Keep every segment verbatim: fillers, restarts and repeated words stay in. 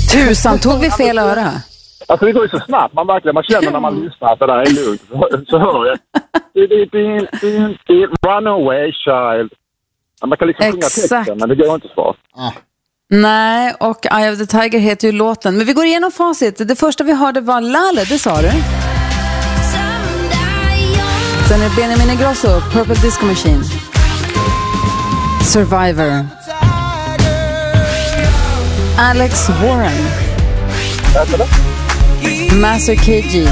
Tusan, tog vi fel öra? Alltså det går ju så snabbt, man verkligen, man känner när man lyssnar att det där är lugnt. Så, så hör jag. Run away child. Man kan liksom sjunga texten, men det går inte så. Ah. Nej, och Eye of the Tiger heter ju låten. Men vi går igenom facit. Det första vi hörde var Lale, det sa du. Sen är Benjamin Ingrosso, Purple Disco Machine. Survivor. Alex Warren. Master K G.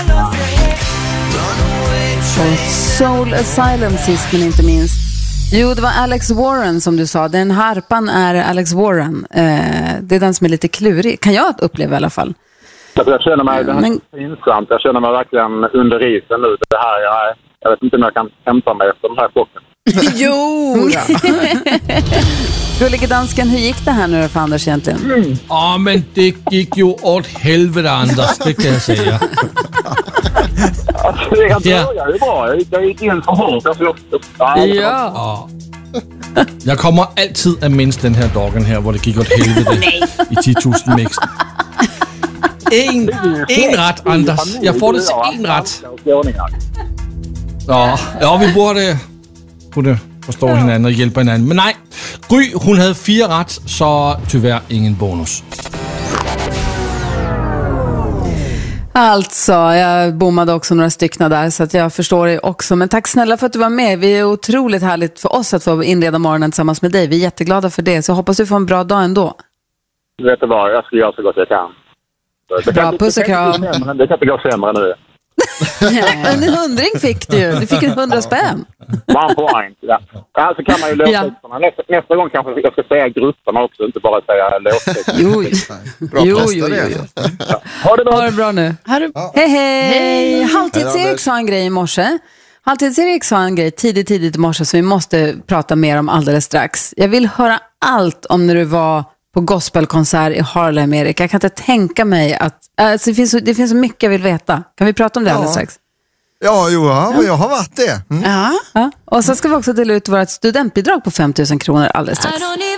Och Soul Asylum sist men inte minst. Jo, det var Alex Warren som du sa. Den harpan är Alex Warren. Eh, det är den som är lite klurig. Kan jag uppleva i alla fall. Jag känner mig, det här men... är intressant. Jag känner mig verkligen under isen nu. Det här, jag, jag vet inte om jag kan hämta mig efter den här chocken. Jo! Gullige dansken, hur gick det här nu för Anders egentligen? Ja, mm. oh, men det gick ju åt helvete, Anders, det kan jag säga. Alltså, jag börjar ju bra. Jag gick in för hårt. Ja. ja. Jag kommer alltid att minns den här dagen här, hvor det gick åt helvete i tio tusen mix. En, en rätt, Anders. Jag får det till en rätt. Ja, ja, vi borde, borde förstå ja. hinanden och hjälpa hinanden. Men nej, Gry, hon hade fyra rätt, så tyvärr ingen bonus. Alltså, jag bommade också några stycken där så att jag förstår det också. Men tack snälla för att du var med. Vi är otroligt härligt för oss att få inleda morgonen tillsammans med dig. Vi är jätteglada för det, så jag hoppas du får en bra dag ändå. Vet du vad, jag ska göra så gott jag kan. Det bra, kan, puss och kram. Det kan inte gå sämre nu. En hundring fick du. Du fick en hundra spänn. One point, ja. Alltså kan man ju låttexterna. Nästa, nästa gång kanske jag ska säga grupperna också, inte bara säga låttexterna. Jo, jo, jo, jo. Ja. Ha det bra. Ha det bra nu. Ja. Hej, hej. hej. Halvtids-Erik sa en grej i morse. Halvtids-Erik sa en grej tidigt, tidigt i morse som vi måste prata mer om alldeles strax. Jag vill höra allt om när du var på gospelkonsert i Harlem, Erik. Jag kan inte tänka mig att... Alltså det, finns så, det finns så mycket jag vill veta. Kan vi prata om det ja. alldeles strax? Ja, jo, ja, ja. jag har varit det. Mm. Ja. ja. Och så ska vi också dela ut vårt studentbidrag på fem tusen kronor alldeles strax.